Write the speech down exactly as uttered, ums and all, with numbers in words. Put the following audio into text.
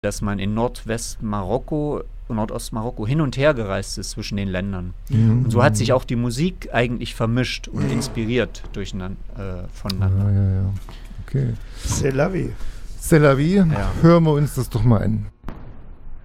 dass man in Nordwestmarokko, Nordostmarokko hin und her gereist ist zwischen den Ländern. Mhm. Und so hat sich auch die Musik eigentlich vermischt und inspiriert durcheinander, äh, voneinander. Ja, ja, ja. Okay. C'est la vie. C'est la vie. Ja. Hören wir uns das doch mal an.